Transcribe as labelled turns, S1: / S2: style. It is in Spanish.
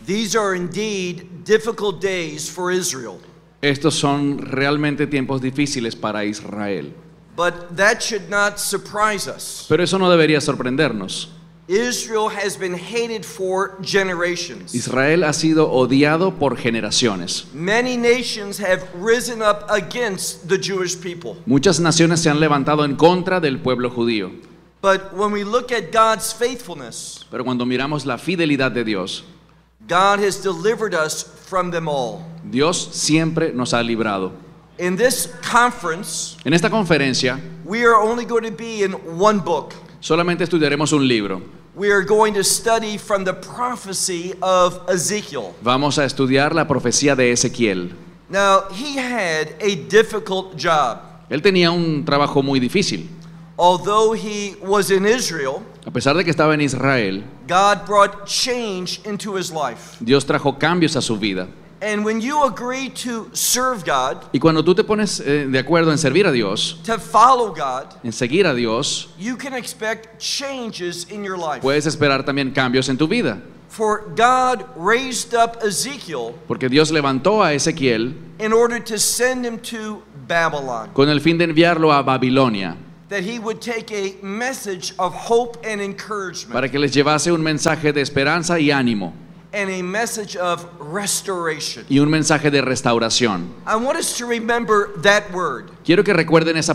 S1: These are indeed difficult days for Israel.
S2: Estos son realmente tiempos difíciles para Israel.
S1: But that should not surprise us.
S2: Pero eso no debería sorprendernos.
S1: Israel has been hated for generations.
S2: Israel ha sido odiado por generaciones.
S1: Many nations have risen up against the Jewish people.
S2: Muchas naciones se han levantado en contra del pueblo judío.
S1: But when we look at God's faithfulness,
S2: Pero cuando miramos la fidelidad de Dios,
S1: God has delivered us from them all.
S2: Dios siempre nos ha librado.
S1: In this conference,
S2: En esta conferencia
S1: we are only going to be in one book.
S2: solamente estudiaremos un libro.
S1: We are going to study from the prophecy of Ezekiel.
S2: Vamos a estudiar la profecía de Ezequiel.
S1: Now, he had a difficult job.
S2: Él tenía un trabajo muy difícil.
S1: Although he was in Israel,
S2: A pesar de que estaba en Israel,
S1: God brought change into his life.
S2: Dios trajo cambios a su vida.
S1: And when you agree to serve God,
S2: Y cuando tú te pones de acuerdo en servir a Dios,
S1: to follow God,
S2: en seguir a Dios,
S1: you can expect changes in your life.
S2: puedes esperar también cambios en tu vida.
S1: For God raised up Ezekiel
S2: Porque Dios levantó a Ezequiel
S1: in order to send him to Babylon,
S2: con el fin de enviarlo a Babilonia,
S1: that he would take a message of hope and encouragement
S2: para que les llevase un mensaje de esperanza y ánimo,
S1: and a message of restoration.
S2: y un mensaje de restauración.
S1: I want us to remember that word.
S2: Quiero que recuerden esa